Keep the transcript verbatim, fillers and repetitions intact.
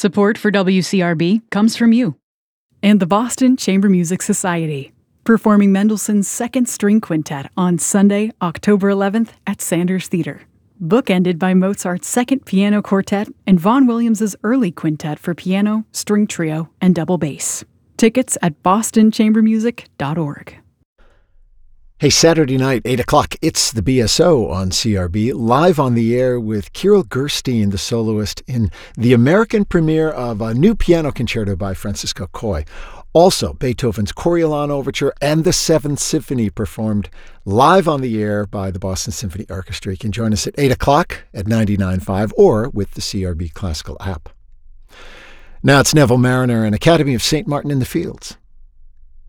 Support for W C R B comes from you. And the Boston Chamber Music Society, performing Mendelssohn's Second String Quintet on Sunday, October eleventh at Sanders Theater. Bookended by Mozart's Second Piano Quartet and Vaughan Williams' Early Quintet for piano, string trio, and double bass. Tickets at boston chamber music dot org. Hey, Saturday night, eight o'clock, it's the B S O on C R B, live on the air with Kirill Gerstein, the soloist, in the American premiere of a new piano concerto by Francisco Coy. Also, Beethoven's Coriolan Overture and the Seventh Symphony performed live on the air by the Boston Symphony Orchestra. You can join us at eight o'clock at ninety-nine point five or with the C R B Classical app. Now it's Neville Marriner and Academy of Saint Martin in the Fields.